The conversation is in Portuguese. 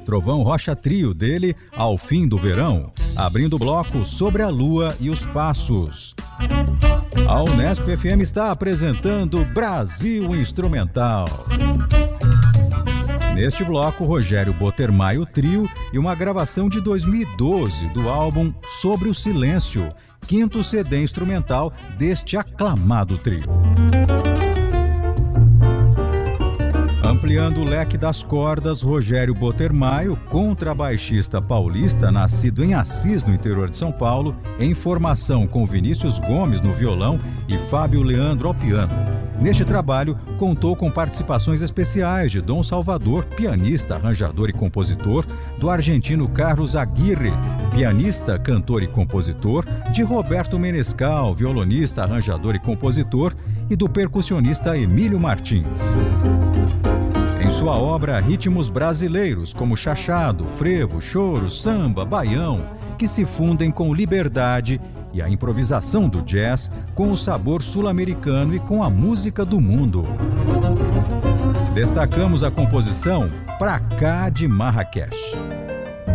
Trovão Rocha Trio, dele Ao Fim do Verão. Abrindo o bloco, Sobre a Lua e os Passos. A Unesp FM está apresentando Brasil Instrumental. Neste bloco, Rogério Botermaio Trio e uma gravação de 2012 do álbum Sobre o Silêncio, quinto CD instrumental deste aclamado trio. Ampliando o leque das cordas, Rogério Botermaio, contrabaixista paulista, nascido em Assis, no interior de São Paulo, em formação com Vinícius Gomes no violão e Fábio Leandro ao piano. Neste trabalho, contou com participações especiais de Dom Salvador, pianista, arranjador e compositor, do argentino Carlos Aguirre, pianista, cantor e compositor, de Roberto Menescal, violonista, arranjador e compositor, e do percussionista Emílio Martins. Em sua obra, ritmos brasileiros como chachado, frevo, choro, samba, baião, que se fundem com liberdade e a improvisação do jazz com o sabor sul-americano e com a música do mundo. Destacamos a composição Pra Cá de Marrakech.